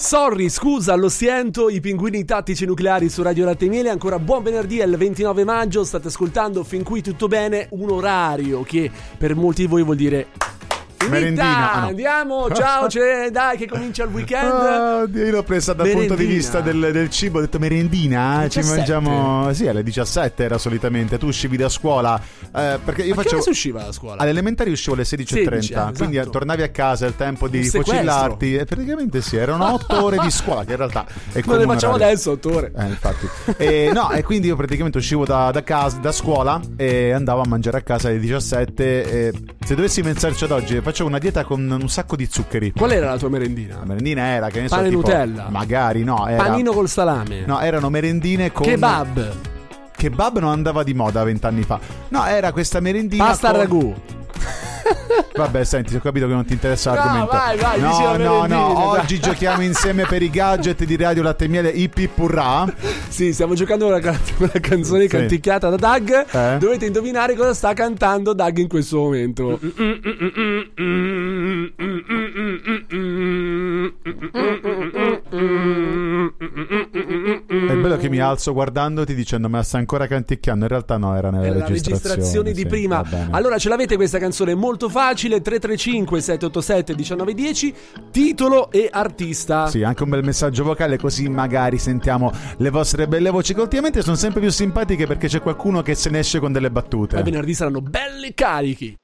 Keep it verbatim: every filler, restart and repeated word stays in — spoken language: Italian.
Sorry, scusa, lo sento, i pinguini tattici nucleari su Radio Latte e Miele. Ancora buon venerdì, è il ventinove maggio. State ascoltando Fin qui tutto bene, un orario che per molti di voi vuol dire merendina. Ah, no. Andiamo, ciao, c'è, dai che comincia il weekend. Oh, io l'ho presa dal merendina. punto di vista del, del cibo, ho detto merendina, ci mangiamo. Sì, alle diciassette era solitamente. Tu uscivi da scuola eh, perché io Ma facevo. che ora si usciva da scuola? Alle elementari uscivo alle sedici e trenta, sedici, esatto. Quindi tornavi a casa, il tempo di Un sequestro. focillarti. E praticamente sì, erano otto ore di scuola, che in realtà è come non le facciamo orario. adesso, otto ore. Eh, infatti. E, no, e quindi io praticamente uscivo da, da casa, da scuola e andavo a mangiare a casa alle diciassette. E se dovessi pensarci ad oggi, facevo una dieta con un sacco di zuccheri. Qual era la tua merendina? La merendina era, che ne so, Pane tipo, Nutella. magari no, era, Panino col salame. no, erano merendine con Kebab. Kebab non andava di moda vent'anni fa. No, era questa merendina Pasta con... al ragù. Vabbè, senti, ho capito che non ti interessa No, l'argomento. vai, vai, dici no, la no, merendina, no, dai. oggi giochiamo insieme per i gadget di Radio Latte e Miele Ip Ip Urrà. Sì, stiamo giocando con la, can- con la canzone Sì. canticchiata da Doug. Eh? Dovete indovinare cosa sta cantando Doug in questo momento. È bello che mi alzo guardandoti dicendo ma sta ancora canticchiando. In realtà no, era nella È la registrazione, registrazione di sì, prima. va bene. Allora ce l'avete questa canzone molto facile: tre tre cinque sette otto sette uno nove uno zero, titolo e artista. Sì, anche un bel messaggio vocale, così magari sentiamo le vostre belle voci che ultimamente sono sempre più simpatiche perché c'è qualcuno che se ne esce con delle battute. E venerdì saranno belli carichi.